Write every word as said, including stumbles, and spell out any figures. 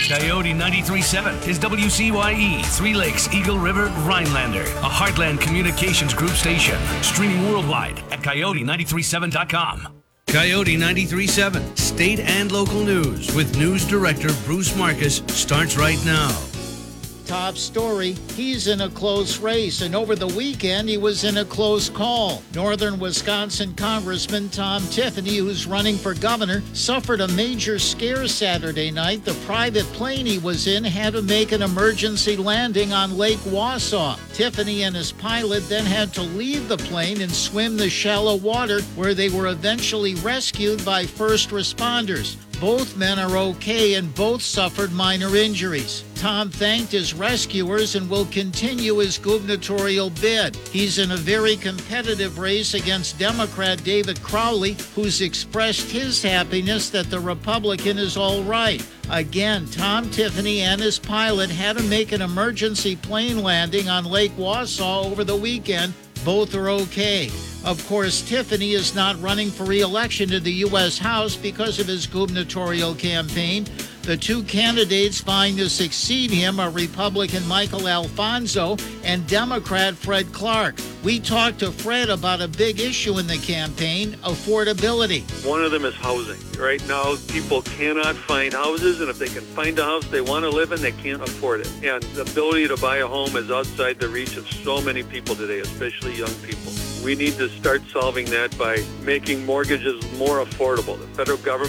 Coyote ninety-three point seven is W C Y E, Three Lakes, Eagle River, Rhinelander, a Heartland Communications Group station. Streaming worldwide at coyote nine three seven dot com. Coyote ninety-three point seven, state and local news with News Director Bruce Marcus starts right now. Top story, he's in a close race, and over the weekend he was in a close call. Northern Wisconsin Congressman Tom Tiffany, who's running for governor, suffered a major scare Saturday night. The private plane he was in had to make an emergency landing on Lake Wausau. Tiffany and his pilot then had to leave the plane and swim the shallow water, where they were eventually rescued by first responders. Both men are okay and both suffered minor injuries. Tom thanked his rescuers and will continue his gubernatorial bid. He's in a very competitive race against Democrat David Crowley, who's expressed his happiness that the Republican is all right. Again, Tom Tiffany and his pilot had to make an emergency plane landing on Lake Wausau over the weekend. Both are okay. Of course, Tiffany is not running for re-election to the U S House because of his gubernatorial campaign. The two candidates vying to succeed him are Republican Michael Alfonso and Democrat Fred Clark. We talked to Fred about a big issue in the campaign, affordability. One of them is housing. Right now, people cannot find houses, and if they can find a house they want to live in, they can't afford it. And the ability to buy a home is outside the reach of so many people today, especially young people. We need to start solving that by making mortgages more affordable. The federal government